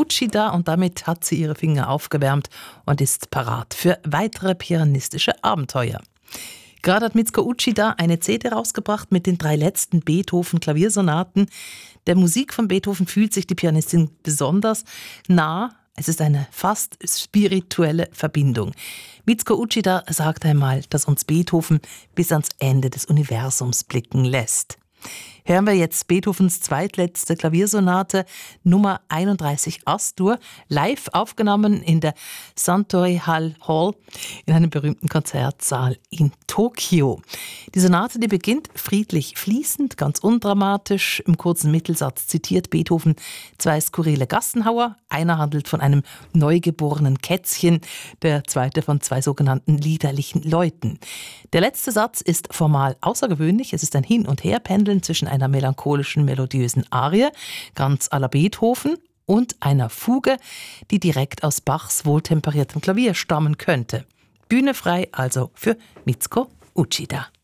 Uchida und damit hat sie ihre Finger aufgewärmt und ist parat für weitere pianistische Abenteuer. Gerade hat Mitsuko Uchida eine CD rausgebracht mit den 3 letzten Beethoven-Klaviersonaten. Der Musik von Beethoven fühlt sich die Pianistin besonders nah. Es ist eine fast spirituelle Verbindung. Mitsuko Uchida sagt einmal, dass uns Beethoven bis ans Ende des Universums blicken lässt. Hören wir jetzt Beethovens zweitletzte Klaviersonate Nummer 31 As-Dur, live aufgenommen in der Suntory Hall in einem berühmten Konzertsaal in Tokio. Die Sonate, die beginnt friedlich fließend, ganz undramatisch. Im kurzen Mittelsatz zitiert Beethoven 2 skurrile Gassenhauer. Einer handelt von einem neugeborenen Kätzchen, der zweite von 2 sogenannten liederlichen Leuten. Der letzte Satz ist formal außergewöhnlich. Es ist ein Hin- und Herpendeln zwischen einer melancholischen, melodiösen Arie, ganz à la Beethoven, und einer Fuge, die direkt aus Bachs wohltemperiertem Klavier stammen könnte. Bühne frei also für Mitsuko Uchida.